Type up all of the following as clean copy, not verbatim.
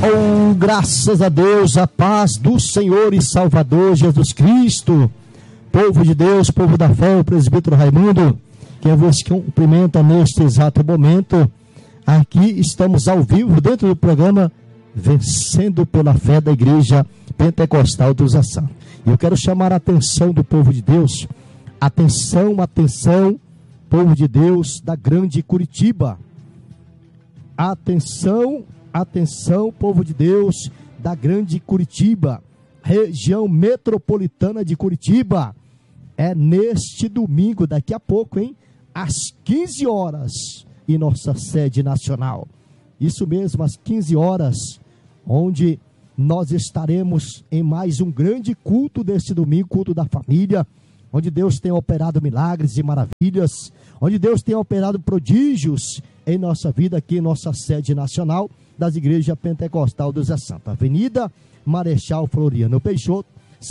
Oh, graças a Deus, a paz do Senhor e Salvador Jesus Cristo. Povo de Deus, povo da fé, o presbítero Raimundo, que vos cumprimenta neste exato momento. Aqui estamos ao vivo dentro do programa Vencendo pela Fé da Igreja Pentecostal dos Açã. Eu quero chamar a atenção do povo de Deus. Atenção, atenção, povo de Deus da grande Curitiba. Atenção, atenção, povo de Deus da grande Curitiba, região metropolitana de Curitiba. É neste domingo, daqui a pouco, às 15 horas, em nossa sede nacional. Isso mesmo, às 15 horas, onde nós estaremos em mais um grande culto deste domingo, culto da família, onde Deus tem operado milagres e maravilhas, onde Deus tem operado prodígios em nossa vida, aqui em nossa sede nacional das igrejas Pentecostal dos Santos. Avenida Marechal Floriano Peixoto,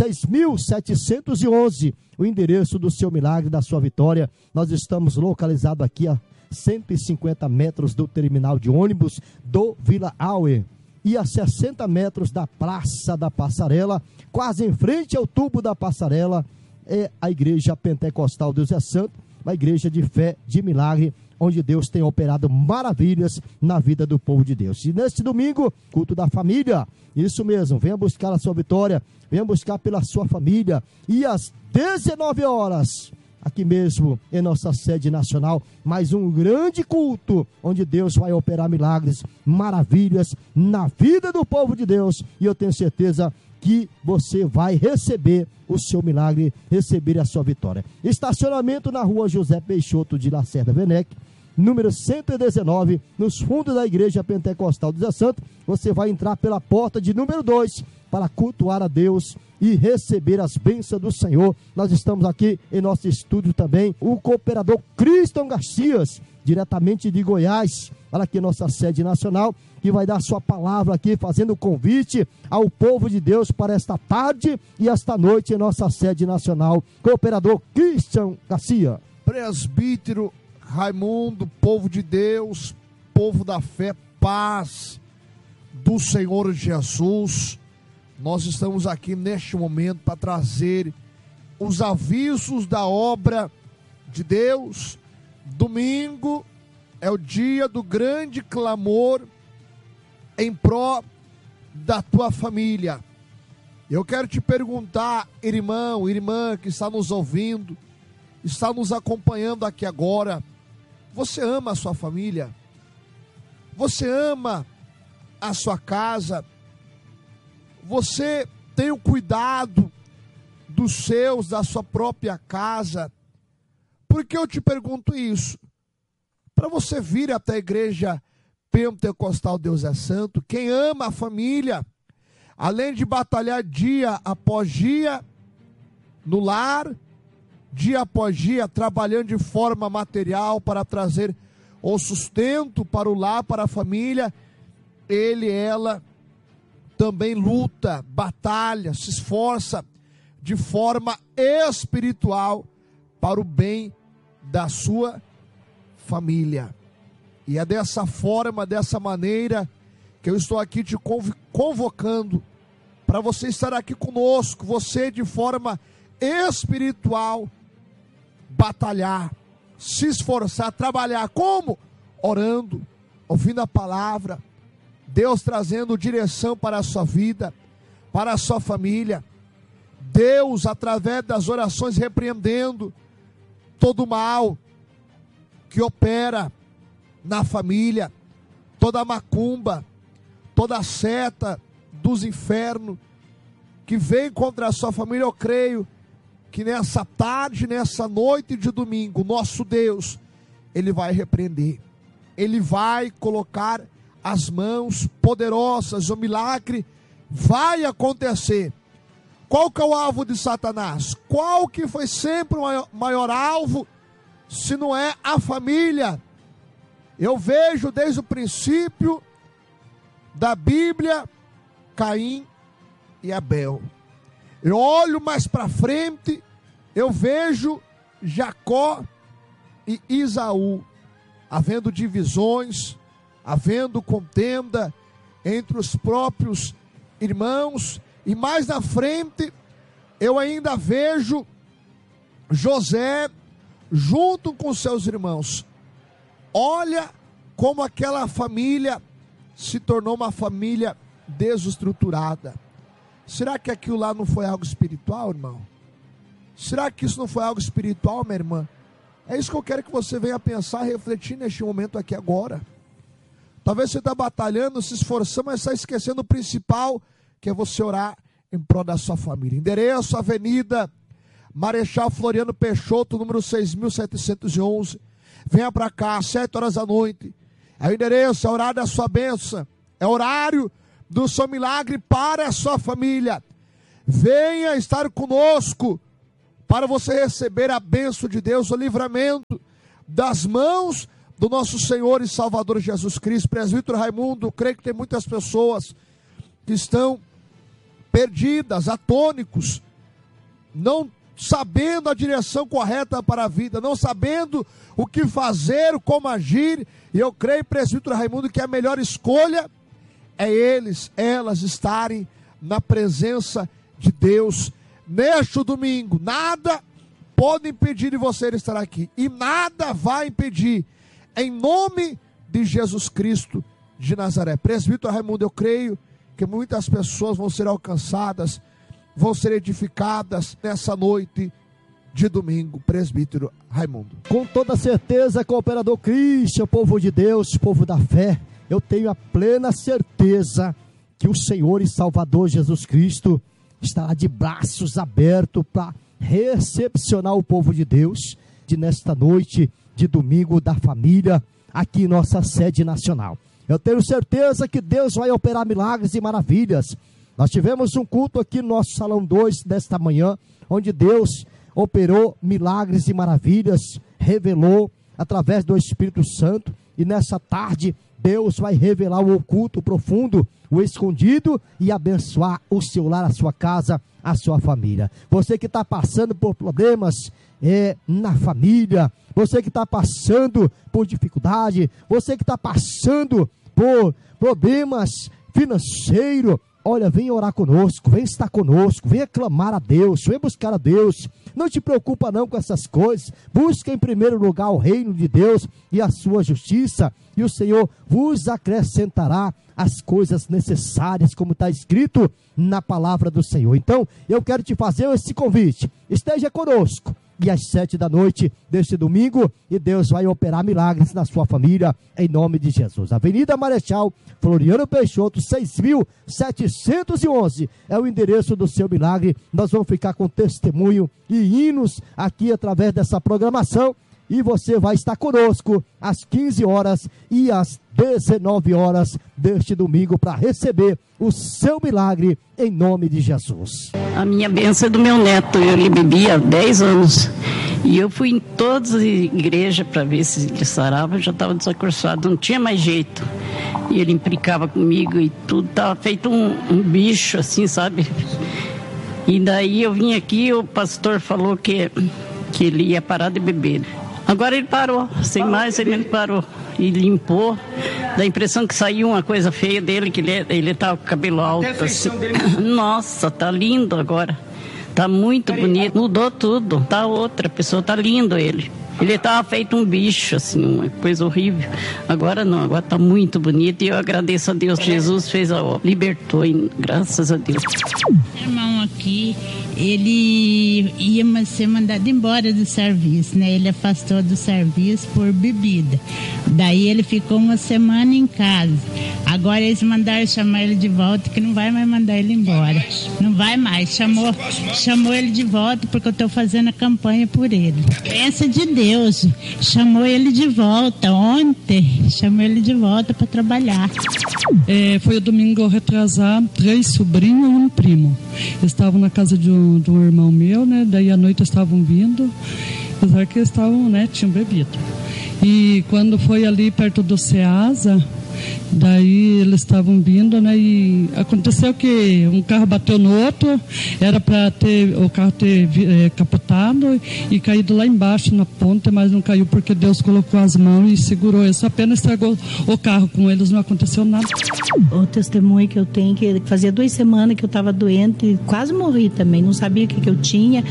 6.711, o endereço do seu milagre, da sua vitória. Nós estamos localizados aqui a 150 metros do terminal de ônibus do Vila Auer e a 60 metros da Praça da Passarela, quase em frente ao tubo da Passarela, é a igreja Pentecostal dos Santos, uma igreja de fé, de milagre, onde Deus tem operado maravilhas na vida do povo de Deus. E neste domingo, culto da família, isso mesmo, venha buscar a sua vitória, venha buscar pela sua família. E às 19 horas, aqui mesmo em nossa sede nacional, mais um grande culto, onde Deus vai operar milagres, maravilhas na vida do povo de Deus. E eu tenho certeza que você vai receber o seu milagre, receber a sua vitória. Estacionamento na rua José Peixoto de Lacerda Venec, número 119, nos fundos da igreja Pentecostal dos Santos. Você vai entrar pela porta de número 2 para cultuar a Deus e receber as bênçãos do Senhor. Nós estamos aqui em nosso estúdio também, o cooperador Cristian Garcias, diretamente de Goiás, para aqui nossa sede nacional, que vai dar sua palavra aqui, fazendo convite ao povo de Deus para esta tarde e esta noite em nossa sede nacional. Cooperador Cristian Garcia. Presbítero Raimundo, povo de Deus, povo da fé, paz do Senhor Jesus. Nós estamos aqui neste momento para trazer os avisos da obra de Deus. Domingo é o dia do grande clamor em pró da tua família. Eu quero te perguntar, irmão, irmã que está nos ouvindo, está nos acompanhando aqui agora, você ama a sua família? Você ama a sua casa? Você tem o cuidado dos seus, da sua própria casa? Por que eu te pergunto isso? Para você vir até a igreja Pentecostal Deus é Santo, quem ama a família, além de batalhar dia após dia no lar, dia após dia trabalhando de forma material para trazer o sustento para o lar, para a família, ela também luta, batalha, se esforça de forma espiritual para o bem da sua família. E é dessa forma, dessa maneira, que eu estou aqui te convocando para você estar aqui conosco, você de forma espiritual, batalhar, se esforçar, trabalhar. Como? Orando, ouvindo a palavra, Deus trazendo direção para a sua vida, para a sua família. Deus, através das orações, repreendendo todo o mal que opera na família, toda a macumba, toda a seta dos infernos que vem contra a sua família. Eu creio que nessa tarde, nessa noite de domingo, nosso Deus, Ele vai repreender, Ele vai colocar as mãos poderosas, o milagre vai acontecer. Qual que é o alvo de Satanás? Qual que foi sempre o maior alvo, se não é a família? Eu vejo desde o princípio da Bíblia, Caim e Abel. Eu olho mais para frente, eu vejo Jacó e Esaú, havendo divisões, havendo contenda entre os próprios irmãos. E mais na frente, eu ainda vejo José junto com seus irmãos. Olha como aquela família se tornou uma família desestruturada. Será que aquilo lá não foi algo espiritual, irmão? Será que isso não foi algo espiritual, minha irmã? É isso que eu quero que você venha pensar, refletir neste momento aqui agora. Talvez você está batalhando, se esforçando, mas está esquecendo o principal, que é você orar em prol da sua família. Endereço, Avenida Marechal Floriano Peixoto, número 6.711. Venha para cá, às 7 horas da noite. É o endereço, é o horário da sua bênção. É o horário do seu milagre para a sua família. Venha estar conosco para você receber a bênção de Deus, o livramento das mãos do nosso Senhor e Salvador Jesus Cristo. Presbítero Raimundo, creio que tem muitas pessoas que estão perdidas, atônicos, não sabendo a direção correta para a vida, não sabendo o que fazer, como agir. E eu creio, presbítero Raimundo, que a melhor escolha é elas estarem na presença de Deus neste domingo. Nada pode impedir de você estar aqui, e nada vai impedir, em nome de Jesus Cristo de Nazaré. Presbítero Raimundo, eu creio que muitas pessoas vão ser alcançadas, vão ser edificadas nessa noite de domingo. Presbítero Raimundo. Com toda certeza, cooperador Cristian, povo de Deus, povo da fé, eu tenho a plena certeza que o Senhor e Salvador Jesus Cristo estará de braços abertos para recepcionar o povo de Deus de nesta noite de domingo da família, aqui em nossa sede nacional. Eu tenho certeza que Deus vai operar milagres e maravilhas. Nós tivemos um culto aqui no nosso Salão 2 desta manhã, onde Deus operou milagres e maravilhas, revelou através do Espírito Santo, e nessa tarde Deus vai revelar o oculto, o profundo, o escondido, e abençoar o seu lar, a sua casa, a sua família. Você que está passando por problemas na família, você que está passando por dificuldade, você que está passando por problemas financeiros, olha, vem orar conosco, vem estar conosco, vem clamar a Deus, vem buscar a Deus. Não te preocupa não com essas coisas. Busca em primeiro lugar o reino de Deus e a sua justiça, e o Senhor vos acrescentará as coisas necessárias, como está escrito na palavra do Senhor. Então, eu quero te fazer esse convite. Esteja conosco, e às 7 da noite deste domingo, e Deus vai operar milagres na sua família, em nome de Jesus. Avenida Marechal Floriano Peixoto, 6.711 é o endereço do seu milagre. Nós vamos ficar com testemunho e hinos aqui através dessa programação, e você vai estar conosco às 15 horas e às 19 horas deste domingo para receber o seu milagre em nome de Jesus. A minha bênção é do meu neto. Ele bebia há 10 anos e eu fui em todas as igrejas para ver se ele sarava. Eu já estava desacorçado, não tinha mais jeito, e ele implicava comigo e tudo, estava feito um bicho assim, sabe? E daí eu vim aqui, o pastor falou que ele ia parar de beber. Agora ele parou, sem mais ele parou e limpou. Dá a impressão que saiu uma coisa feia dele, que ele tá com o cabelo alto assim. Nossa, tá lindo agora, tá muito bonito, mudou tudo, tá outra pessoa, tá lindo ele. Ele estava feito um bicho, assim, uma coisa horrível. Agora não, agora está muito bonito, e eu agradeço a Deus. Jesus fez a obra, libertou, graças a Deus. O irmão aqui, ele ia ser mandado embora do serviço, né? Ele afastou do serviço por bebida. Daí ele ficou uma semana em casa. Agora eles mandaram chamar ele de volta, que não vai mais mandar ele embora. Não vai mais. Chamou ele de volta, porque eu estou fazendo a campanha por ele. Pensa de Deus, chamou ele de volta ontem, chamou ele de volta para trabalhar. Foi o domingo retrasado, 3 sobrinhos e um primo. Eles estavam na casa de um irmão meu, né? Daí à noite estavam vindo, apesar que eles estavam, né? Tinham bebido. E quando foi ali perto do Ceasa, daí eles estavam vindo, né? E aconteceu que um carro bateu no outro, era para o carro ter capotado. sentado e caído lá embaixo na ponta, mas não caiu porque Deus colocou as mãos e segurou. Isso apenas estragou o carro, com eles não aconteceu nada. O testemunho que eu tenho, que fazia 2 semanas que eu estava doente e quase morri também, não sabia o que eu tinha.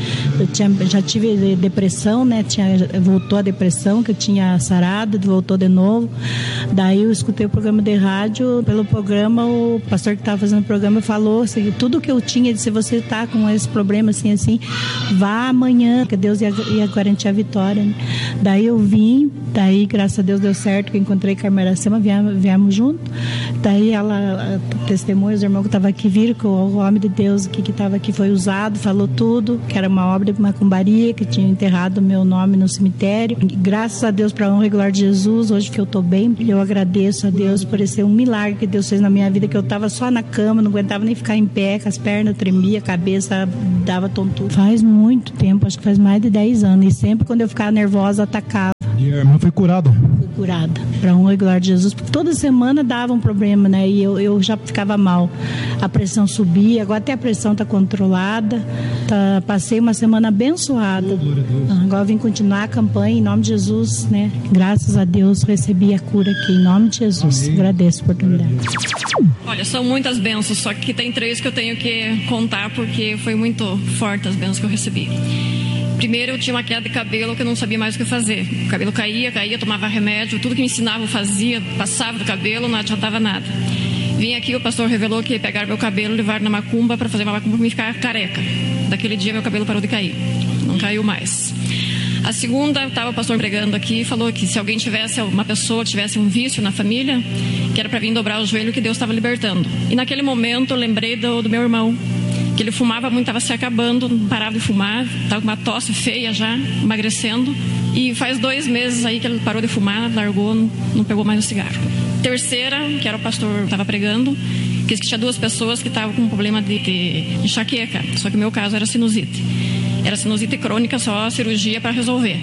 Já tive depressão, né? Voltou a depressão, que eu tinha sarado, voltou de novo. Daí eu escutei o programa de rádio, pelo programa o pastor que estava fazendo o programa falou assim, tudo que eu tinha, se você está com esse problema assim, vá amanhã, que Deus ia garantir a vitória, né? Daí eu vim, daí graças a Deus deu certo, que eu encontrei com a irmã Iracema, viemos junto. Daí ela testemunha, os irmãos que estavam aqui viram que o homem de Deus que estava aqui foi usado, falou tudo, que era uma obra de macumbaria, que tinha enterrado o meu nome no cemitério. E, graças a Deus, para a honra e glória de Jesus, hoje que eu estou bem, eu agradeço a Deus por esse milagre que Deus fez na minha vida, que eu estava só na cama, não aguentava nem ficar em pé, com as pernas tremiam, a cabeça dava tontura. Faz muito tempo, acho que faz mais de 10 anos, e sempre quando eu ficava nervosa, atacava. E a irmã foi curada? Fui curada, para honra e glória de Jesus, porque toda semana dava um problema, né, e eu já ficava mal, a pressão subia, agora até a pressão está controlada, passei uma semana abençoada, agora vim continuar a campanha em nome de Jesus, né, graças a Deus recebi a cura aqui, em nome de Jesus. Amém. Agradeço a oportunidade. Olha, são muitas bênçãos, só que tem 3 que eu tenho que contar, porque foi muito forte as bênçãos que eu recebi. Primeiro, eu tinha uma queda de cabelo que eu não sabia mais o que fazer. O cabelo caía, tomava remédio, tudo que me ensinava eu fazia, passava do cabelo, não adiantava nada. Vim aqui, o pastor revelou que pegaram meu cabelo e levaram na macumba para fazer uma macumba para me ficar careca. Daquele dia meu cabelo parou de cair, não caiu mais. A segunda, estava o pastor pregando aqui e falou que se alguém tivesse, uma pessoa tivesse um vício na família, que era para vir dobrar o joelho, que Deus estava libertando. E naquele momento eu lembrei do meu irmão, que ele fumava muito, estava se acabando, não parava de fumar, estava com uma tosse feia já, emagrecendo. E faz 2 meses aí que ele parou de fumar, largou, não pegou mais o cigarro. Terceira, que era o pastor estava pregando, que tinha 2 pessoas que estavam com um problema de enxaqueca, só que o meu caso era sinusite. Era sinusite crônica, só cirurgia para resolver.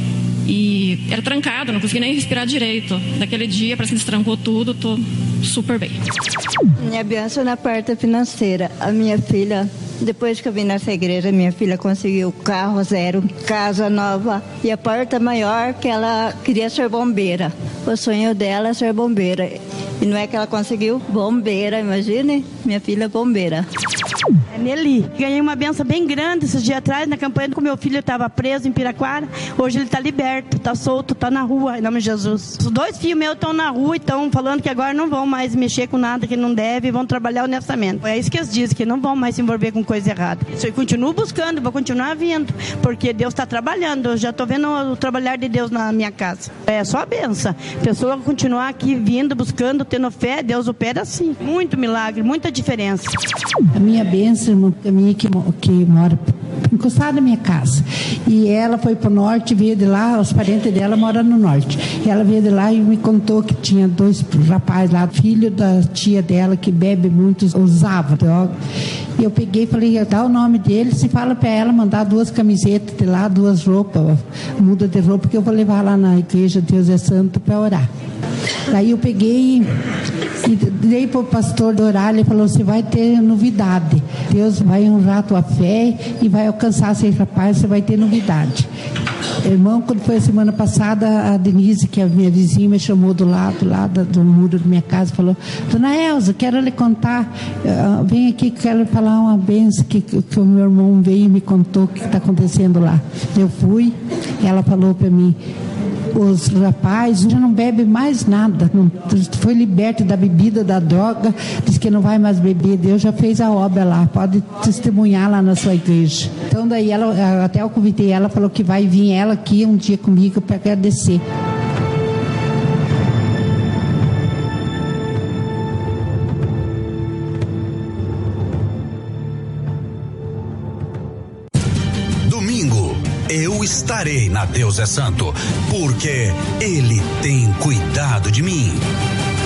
E era trancado, não conseguia nem respirar direito. Daquele dia, parece que destrancou tudo, tô super bem. Minha bênção na parte financeira. A minha filha, depois que eu vim nessa igreja, minha filha conseguiu carro 0, casa nova e a porta maior, que ela queria ser bombeira. O sonho dela é ser bombeira. E não é que ela conseguiu? Bombeira, imagine, minha filha bombeira. É Nelly. Ganhei uma benção bem grande esses dias atrás na campanha que o meu filho estava preso em Piraquara. Hoje ele está liberto, está solto, está na rua, em nome de Jesus. Os 2 filhos meus estão na rua e estão falando que agora não vão mais mexer com nada que não deve e vão trabalhar honestamente. É isso que eles dizem, que não vão mais se envolver com coisa errada. Isso eu continuo buscando, vou continuar vindo, porque Deus está trabalhando. Eu já estou vendo o trabalhar de Deus na minha casa. É só a benção. A pessoa continuar aqui vindo, buscando, tendo fé, Deus opera assim. Muito milagre, muita diferença. A minha bênção, a minha que mora encostada na minha casa. E ela foi para o norte, veio de lá, os parentes dela moram no norte. E ela veio de lá e me contou que tinha 2 rapazes lá, filho da tia dela, que bebe muito, usava droga. E eu peguei e falei, dá o nome deles e fala para ela mandar 2 camisetas de lá, 2 roupas, muda de roupa, que eu vou levar lá na igreja Deus é Santo para orar. Daí eu peguei e dei para o pastor do horário, ele falou, você vai ter novidade. Deus vai honrar a tua fé e vai alcançar esse rapaz, você vai ter novidade. Irmão, quando foi a semana passada, a Denise, que é a minha vizinha, me chamou do lado do muro da minha casa, falou, dona Elza, quero lhe contar, vem aqui que quero falar uma benção que o meu irmão veio e me contou o que está acontecendo lá. Eu fui, ela falou para mim, os rapazes já não bebem mais nada, não, foi liberto da bebida, da droga, diz que não vai mais beber, Deus já fez a obra lá, pode testemunhar lá na sua igreja. Então daí ela, até eu convidei ela, falou que vai vir ela aqui um dia comigo para agradecer. Eu estarei na Deus é Santo, porque Ele tem cuidado de mim.